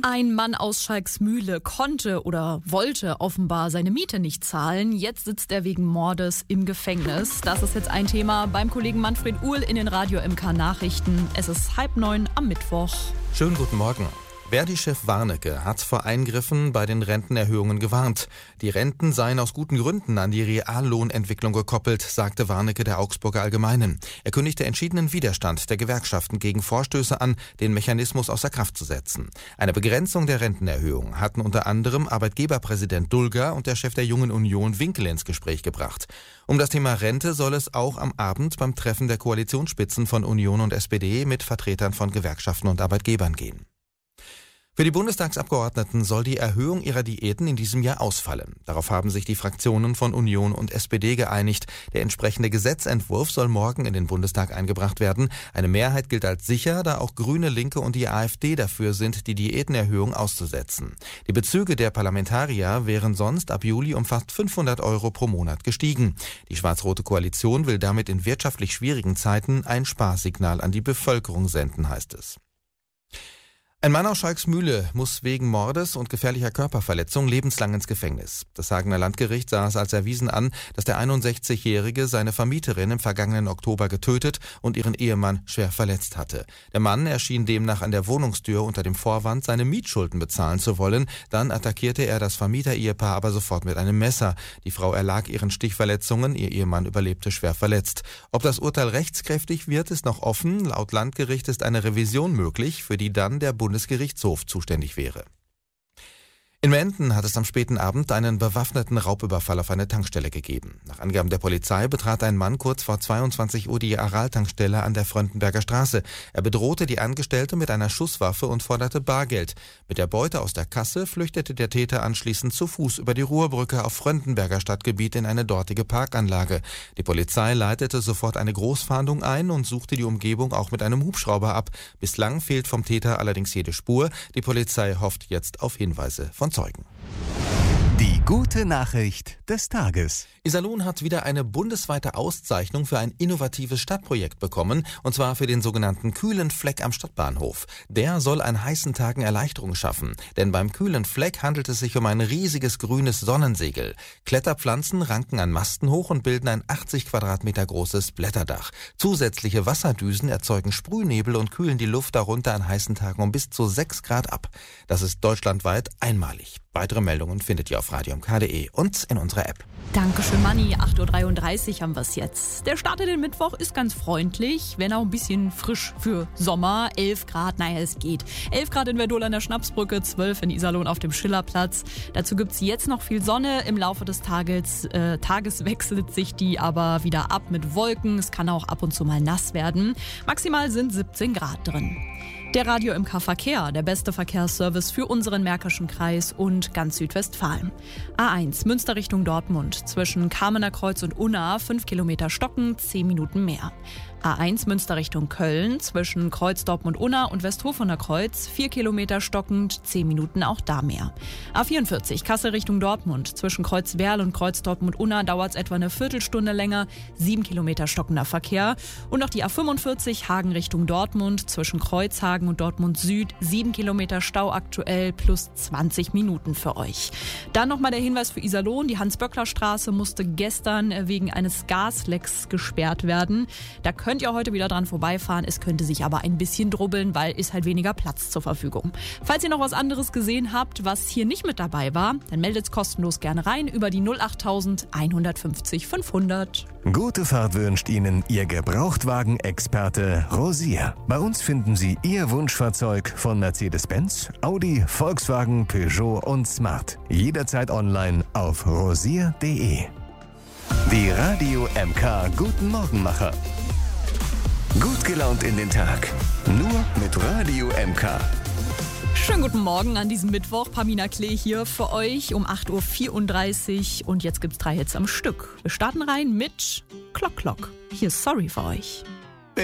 Ein Mann aus Schalksmühle konnte oder wollte offenbar seine Miete nicht zahlen. Jetzt sitzt er wegen Mordes im Gefängnis. Das ist jetzt ein Thema beim Kollegen Manfred Uhl in den Radio MK Nachrichten. Es ist 8:30 am Mittwoch. Schönen guten Morgen. Verdi-Chef Warnecke hat vor Eingriffen bei den Rentenerhöhungen gewarnt. Die Renten seien aus guten Gründen an die Reallohnentwicklung gekoppelt, sagte Warnecke der Augsburger Allgemeinen. Er kündigte entschiedenen Widerstand der Gewerkschaften gegen Vorstöße an, den Mechanismus außer Kraft zu setzen. Eine Begrenzung der Rentenerhöhung hatten unter anderem Arbeitgeberpräsident Dulger und der Chef der Jungen Union Winkel ins Gespräch gebracht. Um das Thema Rente soll es auch am Abend beim Treffen der Koalitionsspitzen von Union und SPD mit Vertretern von Gewerkschaften und Arbeitgebern gehen. Für die Bundestagsabgeordneten soll die Erhöhung ihrer Diäten in diesem Jahr ausfallen. Darauf haben sich die Fraktionen von Union und SPD geeinigt. Der entsprechende Gesetzentwurf soll morgen in den Bundestag eingebracht werden. Eine Mehrheit gilt als sicher, da auch Grüne, Linke und die AfD dafür sind, die Diätenerhöhung auszusetzen. Die Bezüge der Parlamentarier wären sonst ab Juli um fast 500 € pro Monat gestiegen. Die schwarz-rote Koalition will damit in wirtschaftlich schwierigen Zeiten ein Sparsignal an die Bevölkerung senden, heißt es. Ein Mann aus Schalksmühle muss wegen Mordes und gefährlicher Körperverletzung lebenslang ins Gefängnis. Das Hagener Landgericht sah es als erwiesen an, dass der 61-Jährige seine Vermieterin im vergangenen Oktober getötet und ihren Ehemann schwer verletzt hatte. Der Mann erschien demnach an der Wohnungstür unter dem Vorwand, seine Mietschulden bezahlen zu wollen. Dann attackierte er das Vermieter-Ehepaar aber sofort mit einem Messer. Die Frau erlag ihren Stichverletzungen, ihr Ehemann überlebte schwer verletzt. Ob das Urteil rechtskräftig wird, ist noch offen. Laut Landgericht ist eine Revision möglich, für die dann der Bundesgerichtshof zuständig wäre. In Menden hat es am späten Abend einen bewaffneten Raubüberfall auf eine Tankstelle gegeben. Nach Angaben der Polizei betrat ein Mann kurz vor 22 Uhr die Aral-Tankstelle an der Fröndenberger Straße. Er bedrohte die Angestellte mit einer Schusswaffe und forderte Bargeld. Mit der Beute aus der Kasse flüchtete der Täter anschließend zu Fuß über die Ruhrbrücke auf Fröndenberger Stadtgebiet in eine dortige Parkanlage. Die Polizei leitete sofort eine Großfahndung ein und suchte die Umgebung auch mit einem Hubschrauber ab. Bislang fehlt vom Täter allerdings jede Spur. Die Polizei hofft jetzt auf Hinweise von Zeugen. Die gute Nachricht des Tages. Iserlohn hat wieder eine bundesweite Auszeichnung für ein innovatives Stadtprojekt bekommen, und zwar für den sogenannten kühlen Fleck am Stadtbahnhof. Der soll an heißen Tagen Erleichterung schaffen, denn beim kühlen Fleck handelt es sich um ein riesiges grünes Sonnensegel. Kletterpflanzen ranken an Masten hoch und bilden ein 80 Quadratmeter großes Blätterdach. Zusätzliche Wasserdüsen erzeugen Sprühnebel und kühlen die Luft darunter an heißen Tagen um bis zu 6 Grad ab. Das ist deutschlandweit einmalig. Weitere Meldungen findet ihr auf radiomk.de und in unserer App. Dankeschön, Manni. 8:33 Uhr haben wir es jetzt. Der Start in den Mittwoch ist ganz freundlich, wenn auch ein bisschen frisch für Sommer. 11 Grad, naja, es geht. 11 Grad in Verdol an der Schnapsbrücke, 12 in Iserlohn auf dem Schillerplatz. Dazu gibt's jetzt noch viel Sonne. Im Laufe des Tages wechselt sich die aber wieder ab mit Wolken. Es kann auch ab und zu mal nass werden. Maximal sind 17 Grad drin. Der Radio MK Verkehr, der beste Verkehrsservice für unseren Märkischen Kreis und ganz Südwestfalen. A1 Münster Richtung Dortmund, zwischen Kamener Kreuz und Unna 5 Kilometer stocken, 10 Minuten mehr. A1 Münster Richtung Köln, zwischen Kreuzdorp und Unna und Westhofener Kreuz 4 Kilometer stockend, 10 Minuten auch da mehr. A44 Kassel Richtung Dortmund, zwischen Kreuzwerl und Kreuzdorp und Unna dauert es etwa eine Viertelstunde länger, 7 Kilometer stockender Verkehr. Und auch die A45 Hagen Richtung Dortmund, zwischen Kreuzhagen und Dortmund Süd, 7 Kilometer Stau aktuell plus 20 Minuten für euch. Dann nochmal der Hinweis für Iserlohn, die Hans-Böckler-Straße musste gestern wegen eines Gaslecks gesperrt werden. Da könnt ihr heute wieder dran vorbeifahren, es könnte sich aber ein bisschen drubbeln, weil ist halt weniger Platz zur Verfügung. Falls ihr noch was anderes gesehen habt, was hier nicht mit dabei war, dann meldet es kostenlos gerne rein über die 08000 150 500. Gute Fahrt wünscht Ihnen Ihr Gebrauchtwagen-Experte Rosier. Bei uns finden Sie Ihr Wunschfahrzeug von Mercedes-Benz, Audi, Volkswagen, Peugeot und Smart. Jederzeit online auf rosier.de. Die Radio MK Guten Morgenmacher. Gut gelaunt in den Tag. Nur mit Radio MK. Schönen guten Morgen an diesem Mittwoch. Pamina Klee hier für euch um 8:34 Uhr. Und jetzt gibt's 3 Hits am Stück. Wir starten rein mit Clock Clock. Hier ist Sorry für euch.